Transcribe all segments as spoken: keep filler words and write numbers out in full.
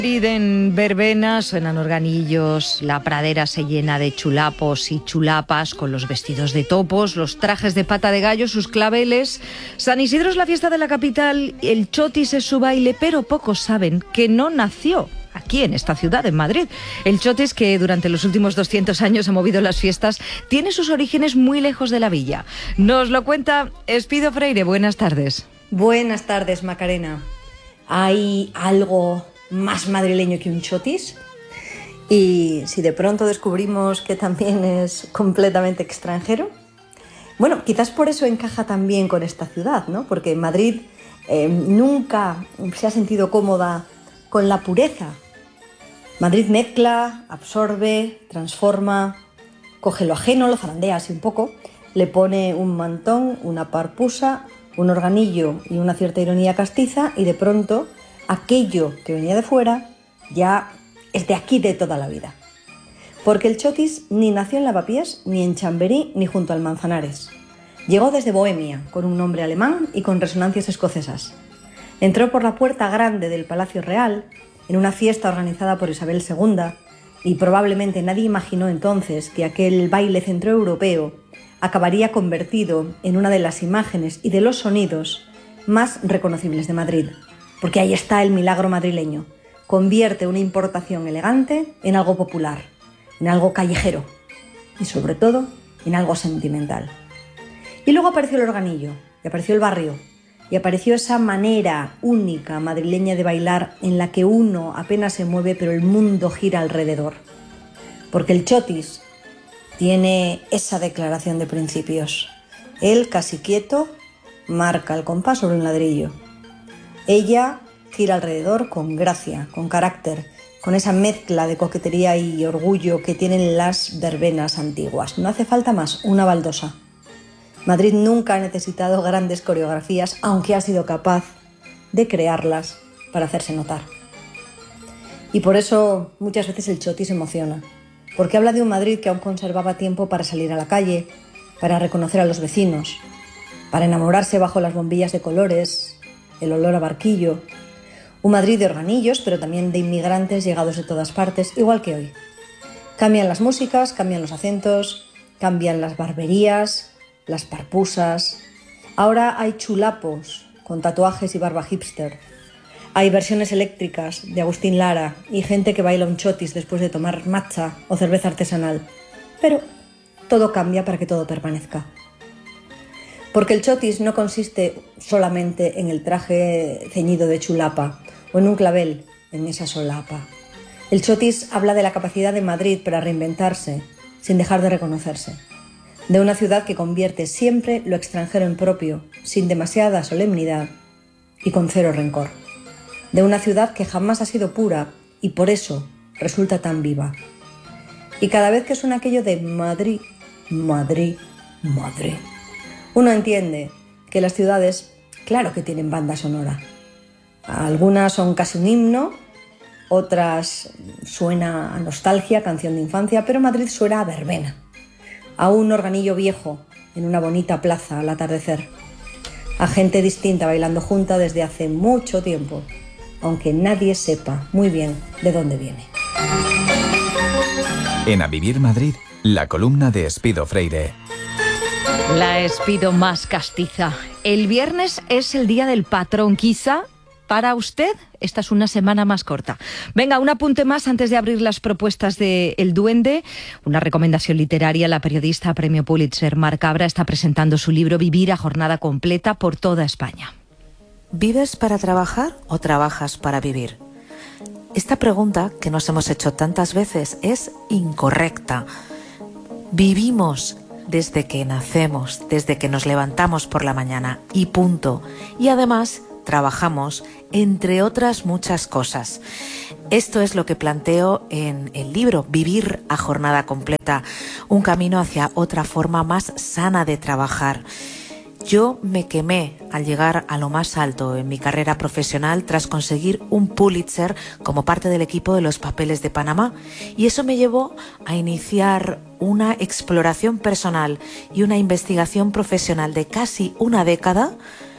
En verbenas suenan organillos, la pradera se llena de chulapos y chulapas con los vestidos de topos, los trajes de pata de gallo, sus claveles. San Isidro es la fiesta de la capital, el chotis es su baile, pero pocos saben que no nació aquí en esta ciudad, en Madrid. El chotis, que durante los últimos doscientos años ha movido las fiestas, tiene sus orígenes muy lejos de la villa. Nos lo cuenta Espido Freire. Buenas tardes. Buenas tardes, Macarena. ¿Hay algo más madrileño que un chotis? Y si de pronto descubrimos que también es completamente extranjero, bueno, quizás por eso encaja también con esta ciudad, ¿no? Porque Madrid eh, nunca se ha sentido cómoda con la pureza. Madrid mezcla, absorbe, transforma, coge lo ajeno, lo zarandea así un poco, le pone un mantón, una parpusa, un organillo y una cierta ironía castiza, y de pronto aquello que venía de fuera ya es de aquí de toda la vida. Porque el chotis ni nació en Lavapiés, ni en Chamberí, ni junto al Manzanares. Llegó desde Bohemia, con un nombre alemán y con resonancias escocesas. Entró por la puerta grande del Palacio Real, en una fiesta organizada por Isabel segunda, y probablemente nadie imaginó entonces que aquel baile centroeuropeo acabaría convertido en una de las imágenes y de los sonidos más reconocibles de Madrid. Porque ahí está el milagro madrileño. Convierte una importación elegante en algo popular, en algo callejero y sobre todo en algo sentimental. Y luego apareció el organillo, y apareció el barrio, y apareció esa manera única madrileña de bailar en la que uno apenas se mueve pero el mundo gira alrededor. Porque el chotis tiene esa declaración de principios. Él, casi quieto, marca el compás sobre un ladrillo. Ella gira alrededor con gracia, con carácter, con esa mezcla de coquetería y orgullo que tienen las verbenas antiguas. No hace falta más, una baldosa. Madrid nunca ha necesitado grandes coreografías, aunque ha sido capaz de crearlas para hacerse notar. Y por eso muchas veces el chotis emociona, porque habla de un Madrid que aún conservaba tiempo para salir a la calle, para reconocer a los vecinos, para enamorarse bajo las bombillas de colores, el olor a barquillo. Un Madrid de organillos, pero también de inmigrantes llegados de todas partes, igual que hoy. Cambian las músicas, cambian los acentos, cambian las barberías, las parpusas. Ahora hay chulapos con tatuajes y barba hipster. Hay versiones eléctricas de Agustín Lara y gente que baila un chotis después de tomar matcha o cerveza artesanal. Pero todo cambia para que todo permanezca. Porque el chotis no consiste solamente en el traje ceñido de chulapa o en un clavel en esa solapa. El chotis habla de la capacidad de Madrid para reinventarse sin dejar de reconocerse. De una ciudad que convierte siempre lo extranjero en propio, sin demasiada solemnidad y con cero rencor. De una ciudad que jamás ha sido pura y por eso resulta tan viva. Y cada vez que suena aquello de Madrid, Madrid, Madrid, uno entiende que las ciudades, claro que tienen banda sonora. Algunas son casi un himno, otras suena a nostalgia, canción de infancia, pero Madrid suena a verbena, a un organillo viejo en una bonita plaza al atardecer, a gente distinta bailando junta desde hace mucho tiempo, aunque nadie sepa muy bien de dónde viene. En A Vivir Madrid, la columna de Espido Freire. La Espido más castiza. El viernes es el día del patrón. Quizá para usted esta es una semana más corta. Venga, un apunte más antes de abrir las propuestas de El Duende. Una recomendación literaria. La periodista Premio Pulitzer Mar Cabra está presentando su libro Vivir a jornada completa por toda España. ¿Vives para trabajar o trabajas para vivir? Esta pregunta, que nos hemos hecho tantas veces, es incorrecta. Vivimos desde que nacemos, desde que nos levantamos por la mañana y punto. Y además trabajamos, entre otras muchas cosas. Esto es lo que planteo en el libro Vivir a jornada completa, un camino hacia otra forma más sana de trabajar. Yo me quemé al llegar a lo más alto en mi carrera profesional tras conseguir un Pulitzer como parte del equipo de Los Papeles de Panamá, y eso me llevó a iniciar una exploración personal y una investigación profesional de casi una década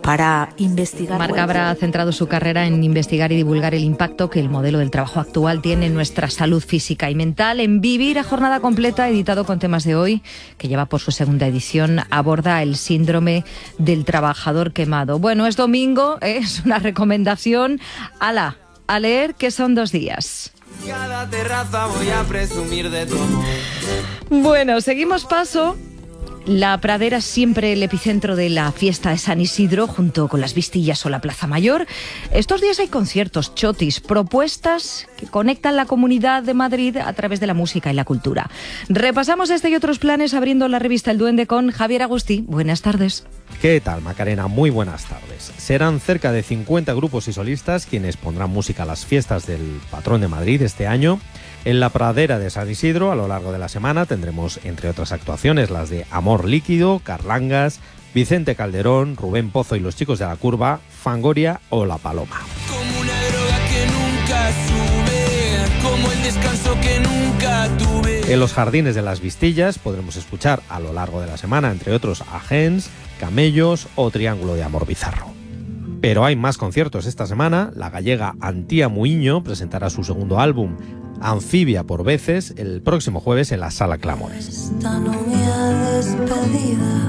para investigar. Marc Abra ha centrado su carrera en investigar y divulgar el impacto que el modelo del trabajo actual tiene en nuestra salud física y mental. En Vivir a jornada completa, editado con Temas de Hoy, que lleva por su segunda edición, aborda el síndrome del trabajador quemado. Bueno, es domingo, ¿eh? Es una recomendación. ¡Hala! A leer, que son dos días. Cada terraza voy a presumir de todo. Bueno, seguimos paso. La Pradera, siempre el epicentro de la fiesta de San Isidro, junto con las Vistillas o la Plaza Mayor. Estos días hay conciertos, chotis, propuestas que conectan la comunidad de Madrid a través de la música y la cultura. Repasamos este y otros planes abriendo la revista El Duende con Javier Agustí. Buenas tardes. ¿Qué tal, Macarena? Muy buenas tardes. Serán cerca de cincuenta grupos y solistas quienes pondrán música a las fiestas del patrón de Madrid este año. En la Pradera de San Isidro, a lo largo de la semana, tendremos, entre otras actuaciones, las de Amor Líquido, Carlangas, Vicente Calderón, Rubén Pozo y los Chicos de la Curva, Fangoria o La Paloma. Como una droga que nunca sube, como el descanso que nunca tuve. En los Jardines de las Vistillas podremos escuchar a lo largo de la semana, entre otros, a Gens, Camellos o Triángulo de Amor Bizarro. Pero hay más conciertos esta semana. La gallega Antía Muiño presentará su segundo álbum, Anfibia por veces, el próximo jueves en la Sala Clamores. Esta novia despedida,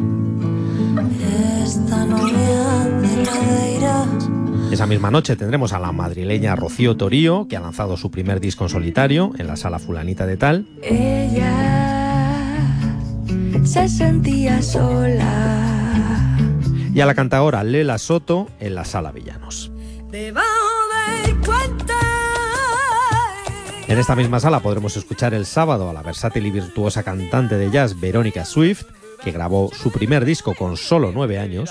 esta novia de laderas. Esa misma noche tendremos a la madrileña Rocío Torío, que ha lanzado su primer disco en solitario en la Sala Fulanita de Tal. Ella se sentía sola. Y a la cantaora Lela Soto en la Sala Villanos. Debajo del puente. En esta misma sala podremos escuchar el sábado a la versátil y virtuosa cantante de jazz Verónica Swift, que grabó su primer disco con solo nueve años.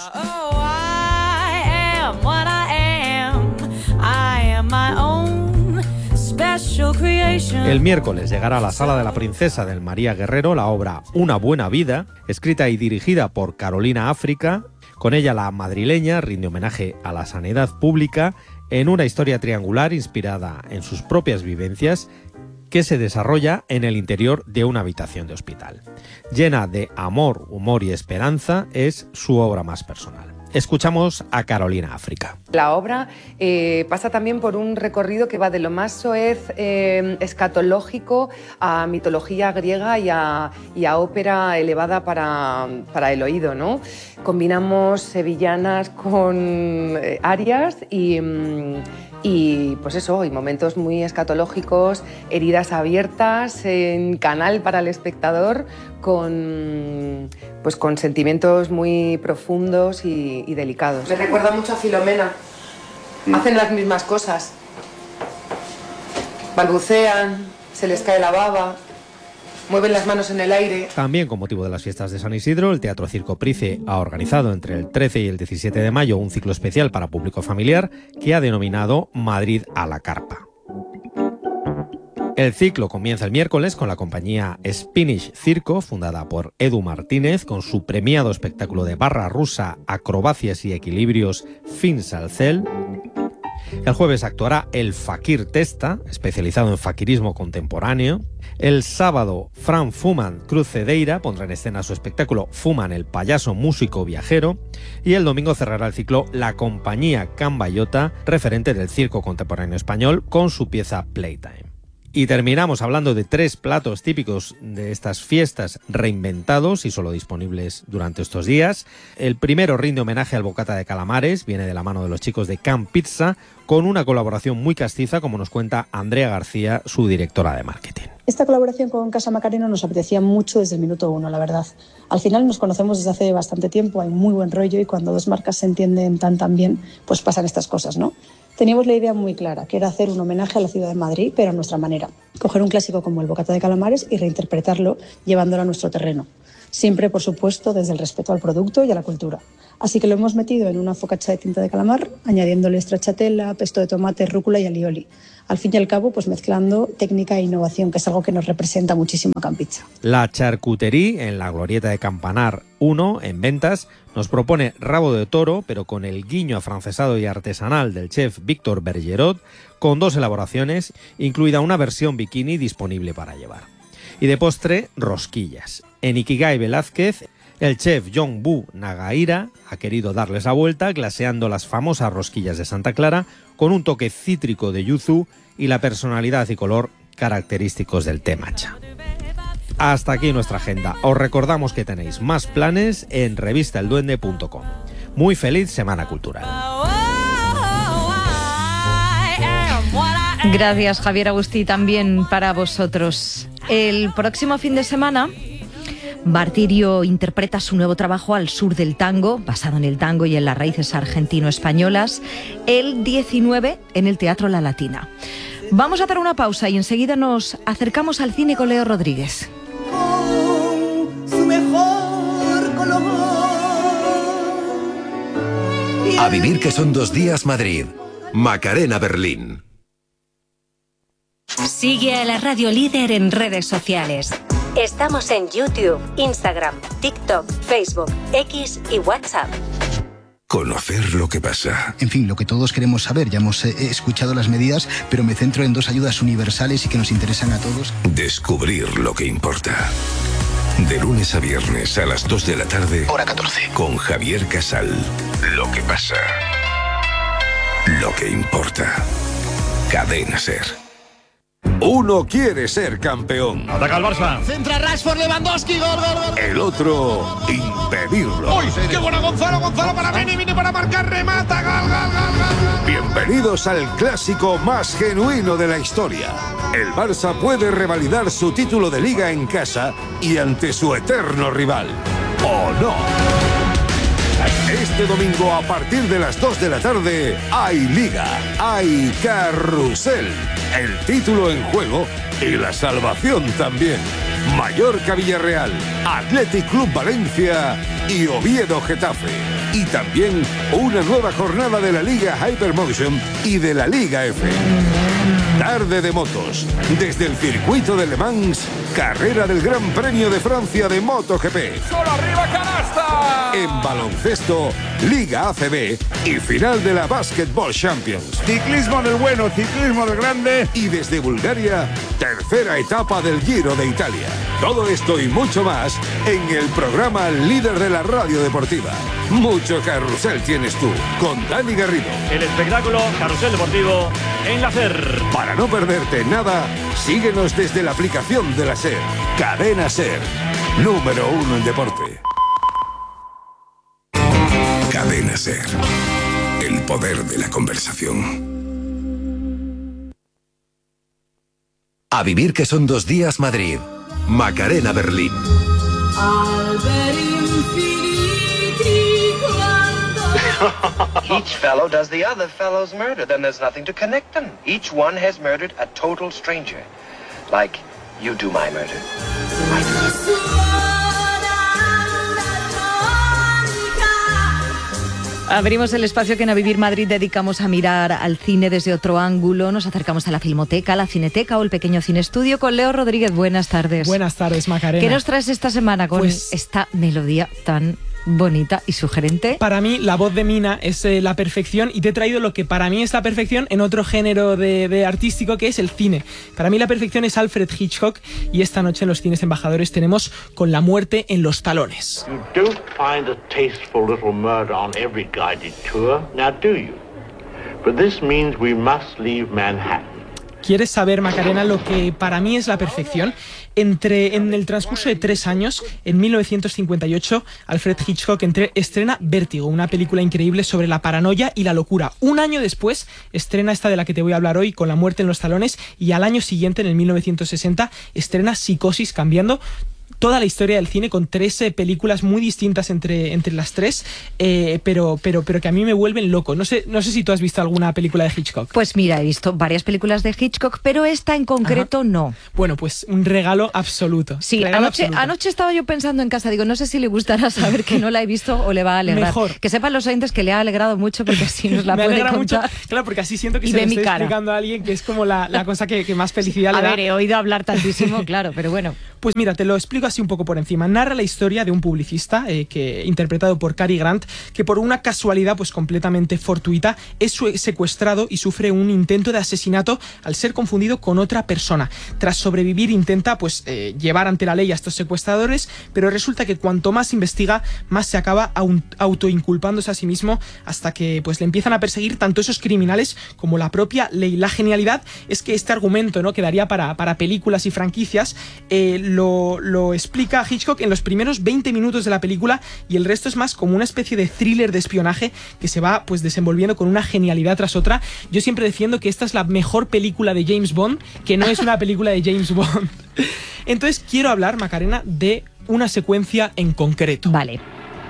El miércoles llegará a la Sala de la Princesa del María Guerrero la obra Una buena vida, escrita y dirigida por Carolina África. Con ella la madrileña rinde homenaje a la sanidad pública en una historia triangular inspirada en sus propias vivencias que se desarrolla en el interior de una habitación de hospital. Llena de amor, humor y esperanza, es su obra más personal. Escuchamos a Carolina África. La obra eh, pasa también por un recorrido que va de lo más soez eh, escatológico a mitología griega y a, y a ópera elevada para, para el oído, ¿no? Combinamos sevillanas con eh, arias y... Mm, Y pues eso, y momentos muy escatológicos, heridas abiertas en canal para el espectador, con, pues con sentimientos muy profundos y, y delicados. Me recuerda mucho a Filomena. Hacen las mismas cosas. Balbucean, se les cae la baba, mueven las manos en el aire. También con motivo de las fiestas de San Isidro, el Teatro Circo Price ha organizado entre el trece y el diecisiete de mayo un ciclo especial para público familiar que ha denominado Madrid a la carpa. El ciclo comienza el miércoles con la compañía Spinach Circo, fundada por Edu Martínez, con su premiado espectáculo de barra rusa, acrobacias y equilibrios Fin Salcel. El jueves actuará el Fakir Testa, especializado en fakirismo contemporáneo. El sábado, Fran Fuman Cruz Cedeira pondrá en escena su espectáculo Fuman, el payaso músico viajero. Y el domingo cerrará el ciclo la compañía Cambayota, referente del circo contemporáneo español, con su pieza Playtime. Y terminamos hablando de tres platos típicos de estas fiestas reinventados y solo disponibles durante estos días. El primero rinde homenaje al bocata de calamares, viene de la mano de los chicos de Camp Pizza, con una colaboración muy castiza, como nos cuenta Andrea García, su directora de marketing. Esta colaboración con Casa Macarena nos apetecía mucho desde el minuto uno, la verdad. Al final nos conocemos desde hace bastante tiempo, hay muy buen rollo y cuando dos marcas se entienden tan tan bien, pues pasan estas cosas, ¿no? Teníamos la idea muy clara, que era hacer un homenaje a la ciudad de Madrid, pero a nuestra manera. Coger un clásico como el bocata de calamares y reinterpretarlo llevándolo a nuestro terreno. Siempre, por supuesto, desde el respeto al producto y a la cultura. Así que lo hemos metido en una focaccia de tinta de calamar, añadiéndole stracciatella, pesto de tomate, rúcula y alioli. Al fin y al cabo, pues mezclando técnica e innovación, que es algo que nos representa muchísimo a Camp Pizza. La Charcuterie, en la glorieta de Campanar uno, en ventas, nos propone rabo de toro, pero con el guiño afrancesado y artesanal del chef Víctor Bergerot, con dos elaboraciones, incluida una versión bikini disponible para llevar. Y de postre, rosquillas. En Ikigai Velázquez, El chef Jong-bu Nagaira ha querido darles la vuelta glaseando las famosas rosquillas de Santa Clara con un toque cítrico de yuzu y la personalidad y color característicos del té matcha. Hasta aquí nuestra agenda. Os recordamos que tenéis más planes en revista el duende punto com. Muy feliz Semana Cultural. Gracias, Javier Agustí, también para vosotros. El próximo fin de semana, Martirio interpreta su nuevo trabajo Al sur del tango, basado en el tango y en las raíces argentino-españolas, el diecinueve en el Teatro La Latina. Vamos a hacer una pausa y enseguida nos acercamos al cine con Leo Rodríguez. Con su mejor color. A vivir que son dos días Madrid. Macarena Berlín. Sigue a la Radio Líder en redes sociales. Estamos en YouTube, Instagram, TikTok, Facebook, X y WhatsApp. Conocer lo que pasa. En fin, lo que todos queremos saber. Ya hemos eh, escuchado las medidas, pero me centro en dos ayudas universales y que nos interesan a todos. Descubrir lo que importa. De lunes a viernes a las dos de la tarde. Hora catorce. Con Javier Casal. Lo que pasa. Lo que importa. Cadena Ser. Uno quiere ser campeón. Ataca el Barça. Centra Rashford, Lewandowski, gol, gol, gol. El otro, impedirlo. ¡Uy! ¡Qué bueno Gonzalo! Gonzalo para Vini, Vini para marcar, remata, gol, gol, gol, gol. Bienvenidos al clásico más genuino de la historia. El Barça puede revalidar su título de Liga en casa y ante su eterno rival. ¿O no? Este domingo a partir de las dos de la tarde hay Liga, hay Carrusel, el título en juego y la salvación también. Mallorca Villarreal, Athletic Club Valencia y Oviedo Getafe. Y también una nueva jornada de la Liga Hypermotion y de la Liga F. Tarde de motos, desde el circuito de Le Mans, carrera del Gran Premio de Francia de MotoGP. ¡Solo arriba, canasta! En baloncesto, Liga A C B y final de la Basketball Champions. Ciclismo del bueno, ciclismo del grande. Y desde Bulgaria, tercera etapa del Giro de Italia. Todo esto y mucho más en el programa líder de la radio deportiva. Mucho carrusel tienes tú, con Dani Garrido. El espectáculo Carrusel Deportivo en la SER. Para no perderte nada, síguenos desde la aplicación de la SER. Cadena SER, número uno en deporte. Cadena SER, el poder de la conversación. A vivir que son dos días Madrid. Macarena Berlín. Each fellow does the other fellow's murder, then there's nothing to connect them. Each one has murdered a total stranger. Like, you do my murder. I do. Abrimos el espacio que en A Vivir Madrid dedicamos a mirar al cine desde otro ángulo. Nos acercamos a la Filmoteca, la Cineteca o el pequeño cine estudio con Leo Rodríguez. Buenas tardes. Buenas tardes, Macarena. ¿Qué nos traes esta semana con pues, esta melodía tan bonita y sugerente? Para mí la voz de Mina es eh, la perfección, y te he traído lo que para mí es la perfección en otro género de, de artístico, que es el cine. Para mí la perfección es Alfred Hitchcock, y esta noche en los cines embajadores tenemos Con la muerte en los talones. You don't find a tasteful little murder on every guided tour, now do you? But this means we must leave Manhattan. ¿Quieres saber, Macarena, lo que para mí es la perfección? Entre, en el transcurso de tres años, en mil novecientos cincuenta y ocho, Alfred Hitchcock entre, estrena Vértigo, una película increíble sobre la paranoia y la locura. Un año después, estrena esta de la que te voy a hablar hoy, Con la muerte en los talones, y al año siguiente, en el mil novecientos sesenta, estrena Psicosis, cambiando toda la historia del cine, con tres eh, películas muy distintas entre, entre las tres, eh, pero, pero, pero que a mí me vuelven loco. No sé, no sé si tú has visto alguna película de Hitchcock. Pues mira, he visto varias películas de Hitchcock, pero esta en concreto Ajá. no. Bueno, pues un regalo absoluto. Sí, regalo anoche, absoluto. anoche estaba yo pensando en casa, digo, no sé si le gustará saber que no la he visto o le va a alegrar. Mejor. Que sepan los oyentes que le ha alegrado mucho, porque así nos la me puede alegra contar. Mucho, claro, porque así siento que y se le mi estoy cara. explicando a alguien que es como la, la cosa que, que más felicidad a le da. A ver, he oído hablar tantísimo, claro, pero bueno. Pues mira, te lo explico explico así un poco por encima. Narra la historia de un publicista eh, que interpretado por Cary Grant, que por una casualidad pues completamente fortuita es secuestrado y sufre un intento de asesinato al ser confundido con otra persona. Tras sobrevivir intenta pues eh, llevar ante la ley a estos secuestradores, pero resulta que cuanto más investiga, más se acaba autoinculpándose a sí mismo, hasta que pues le empiezan a perseguir tanto esos criminales como la propia ley. La genialidad es que este argumento, ¿no?, quedaría para, para películas y franquicias, eh, lo, lo explica Hitchcock en los primeros veinte minutos de la película, y el resto es más como una especie de thriller de espionaje que se va pues desenvolviendo con una genialidad tras otra. Yo siempre defiendo que esta es la mejor película de James Bond, que no es una película de James Bond. Entonces quiero hablar, Macarena, de una secuencia en concreto. Vale.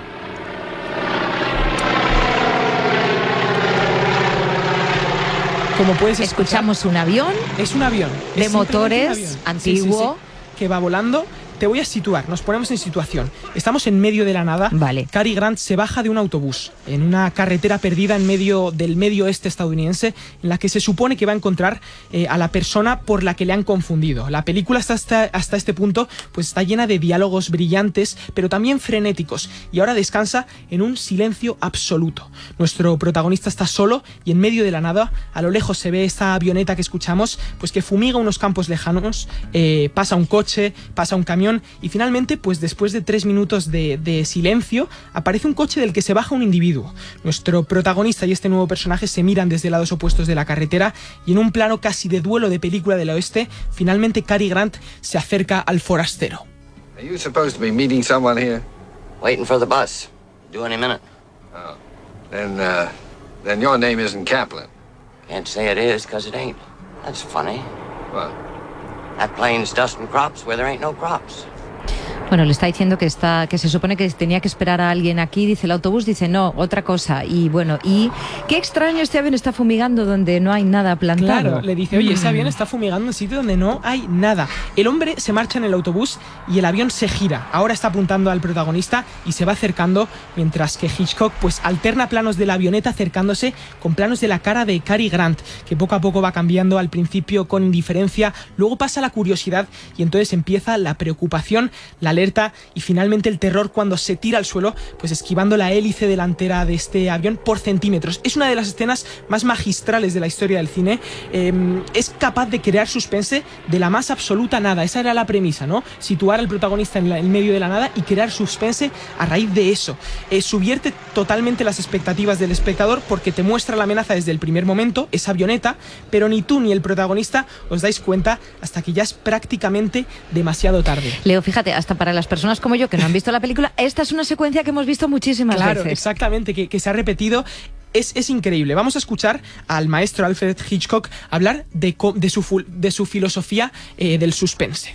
Como puedes escuchar, escuchamos un avión. Es un avión. De motores, avión. antiguo. Sí, sí, sí, que va volando. Te voy a situar, nos ponemos en situación. Estamos en medio de la nada. Vale. Cary Grant se baja de un autobús en una carretera perdida en medio del medio oeste estadounidense, en la que se supone que va a encontrar eh, a la persona por la que le han confundido. La película hasta, hasta, hasta este punto pues está llena de diálogos brillantes, pero también frenéticos, y ahora descansa en un silencio absoluto. Nuestro protagonista está solo y en medio de la nada. A lo lejos se ve esta avioneta que escuchamos, pues que fumiga unos campos lejanos, eh, pasa un coche, pasa un camión, y finalmente, pues después de tres minutos de, de silencio, aparece un coche del que se baja un individuo. Nuestro protagonista y este nuevo personaje se miran desde lados opuestos de la carretera, y en un plano casi de duelo de película del oeste, finalmente Cary Grant se acerca al forastero. Are you supposed to be meeting someone here? Waiting for the bus. Due any minute. Oh. Then, uh, then your name isn't Kaplan. Can't say it is, because it ain't. That's funny. What? That plane's dusting crops where there ain't no crops. Bueno, le está diciendo que está, que se supone que tenía que esperar a alguien aquí, dice el autobús, dice no, otra cosa. Y bueno, y qué extraño, este avión está fumigando donde no hay nada plantado. Claro, le dice, oye, ese avión está fumigando en sitio donde no hay nada. El hombre se marcha en el autobús y el avión se gira. Ahora está apuntando al protagonista y se va acercando, mientras que Hitchcock pues alterna planos de la avioneta acercándose con planos de la cara de Cary Grant, que poco a poco va cambiando, al principio con indiferencia, luego pasa la curiosidad y entonces empieza la preocupación, la alerta y finalmente el terror cuando se tira al suelo, pues esquivando la hélice delantera de este avión por centímetros. Es una de las escenas más magistrales de la historia del cine. Eh, es capaz de crear suspense de la más absoluta nada. Esa era la premisa, ¿no? Situar al protagonista en, la, en medio de la nada y crear suspense a raíz de eso. Eh, subvierte totalmente las expectativas del espectador porque te muestra la amenaza desde el primer momento, esa avioneta, pero ni tú ni el protagonista os dais cuenta hasta que ya es prácticamente demasiado tarde. Leo, fíjate, hasta para las personas como yo que no han visto la película, esta es una secuencia que hemos visto muchísimas claro, veces. Exactamente, que, que se ha repetido. Es, es increíble. Vamos a escuchar al maestro Alfred Hitchcock hablar de, de, su, de su filosofía eh, del suspense.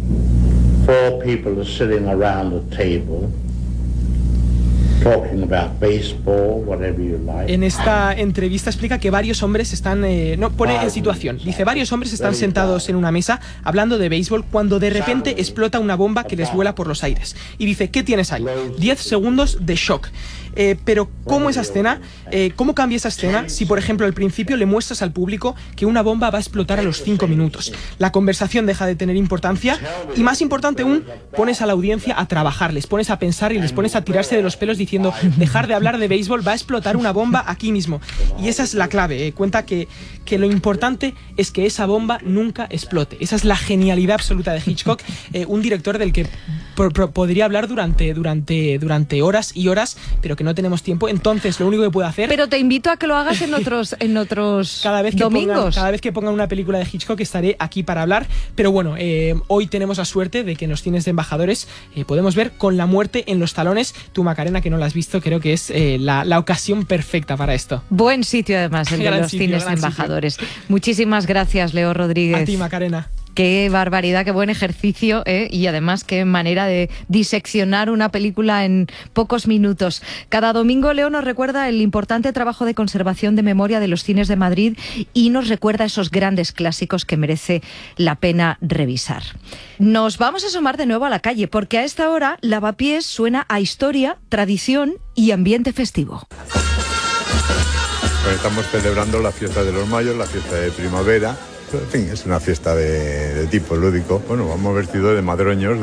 Four people are sitting around a table. Talking about baseball, whatever you like. En esta entrevista explica que varios hombres están, eh, no, pone en situación, dice, varios hombres están sentados en una mesa hablando de béisbol cuando de repente explota una bomba que les vuela por los aires. Y dice, ¿qué tienes ahí? diez segundos de shock. Eh, pero ¿cómo esa escena, eh, cómo cambia esa escena si, por ejemplo, al principio le muestras al público que una bomba va a explotar a los cinco minutos? La conversación deja de tener importancia y, más importante aún, pones a la audiencia a trabajar, les pones a pensar y les pones a tirarse de los pelos diciendo, dejar de hablar de béisbol, va a explotar una bomba aquí mismo. Y esa es la clave, eh. cuenta que, que lo importante es que esa bomba nunca explote. Esa es la genialidad absoluta de Hitchcock, eh, un director del que por, por, podría hablar durante, durante, durante horas y horas, pero que no tenemos tiempo, entonces lo único que puedo hacer... Pero te invito a que lo hagas en otros, en otros cada vez que domingos. Pongan, cada vez que pongan una película de Hitchcock estaré aquí para hablar, pero bueno, eh, hoy tenemos la suerte de que en los cines de embajadores eh, podemos ver Con la muerte en los talones. Tú, Macarena, que no la has visto, creo que es eh, la, la ocasión perfecta para esto. Buen sitio además, el de los sitio, cines de embajadores. Sitio. Muchísimas gracias, Leo Rodríguez. A ti, Macarena. Qué barbaridad, qué buen ejercicio, ¿eh? Y además qué manera de diseccionar una película en pocos minutos. Cada domingo Leo nos recuerda el importante trabajo de conservación de memoria de los cines de Madrid y nos recuerda esos grandes clásicos que merece la pena revisar. Nos vamos a asomar de nuevo a la calle porque a esta hora Lavapiés suena a historia, tradición y ambiente festivo. Pues estamos celebrando la fiesta de los mayos, la fiesta de primavera. En fin, es una fiesta de, de tipo lúdico. Bueno, vamos vestidos de madroños.